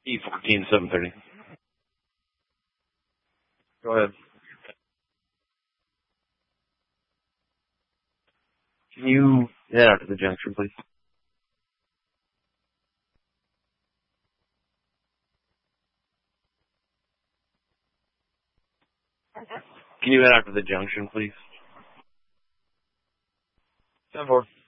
E14 730. Go ahead. Can you head out to the junction, please? Can you head out to the junction, please? 10-4.